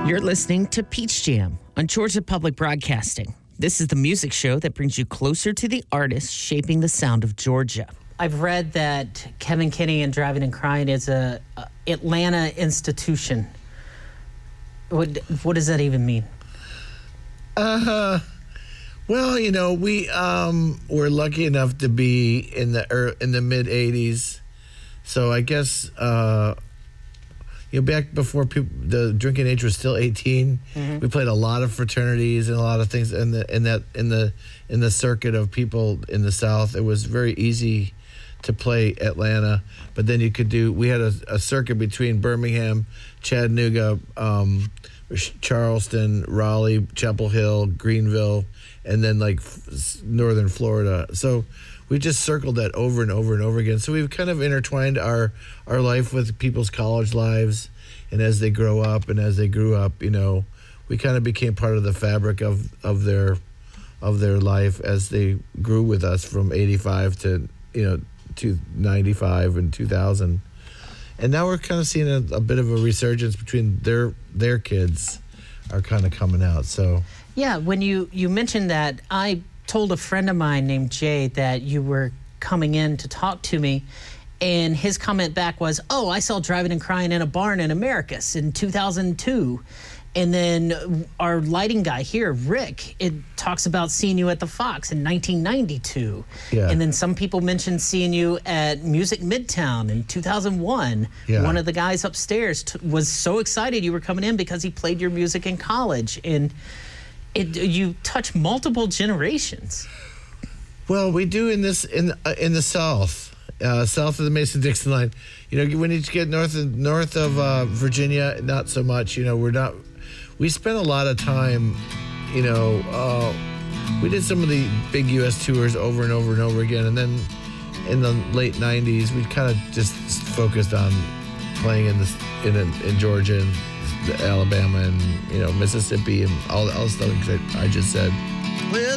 You're listening to Peach Jam on Georgia Public Broadcasting. This is the music show that brings you closer to the artists shaping the sound of Georgia. I've read that Kevin Kinney and Driving and Crying is a Atlanta institution. What does that even mean? Well, you know, we were lucky enough to be in the mid '80s, so I guess back before the drinking age was still 18, we played a lot of fraternities and a lot of things in the circuit of people in the South. It was very easy to play Atlanta, but then we had a circuit between Birmingham, Chattanooga, Charleston, Raleigh, Chapel Hill, Greenville, and then like northern Florida. So we just circled that over and over and over again. So we've kind of intertwined our life with people's college lives, and as they grow up and as they grew up, you know, we kind of became part of the fabric of their life as they grew with us from 85 to 95 and 2000. And now we're kind of seeing a bit of a resurgence between their kids are kind of coming out. So yeah, when you mentioned that, I told a friend of mine named Jay that you were coming in to talk to me, and his comment back was, "Oh, I saw Driving and Crying in a barn in Americus in 2002." And then our lighting guy here, Rick, it talks about seeing you at the Fox in 1992. Yeah. And then some people mentioned seeing you at Music Midtown in 2001. Yeah. One of the guys upstairs was so excited you were coming in because he played your music in college. And you touch multiple generations. Well, we do in the South, south of the Mason-Dixon line. You know, when you get north of Virginia, not so much. You know, we spent a lot of time. You know, we did some of the big U.S. tours over and over and over again, and then in the late '90s, we kind of just focused on playing in Georgia and Alabama and Mississippi and all the stuff I just said. Well,